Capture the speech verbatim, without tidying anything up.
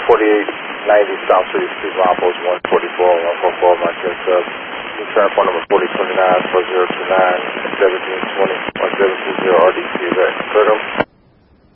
forty-eight ninety South City Street, Rompos, one forty-four, one forty-four, my check sub. Return phone number forty twenty-nine, four zero two nine, seventeen twenty, one seven two zero R D C, is that Curtis?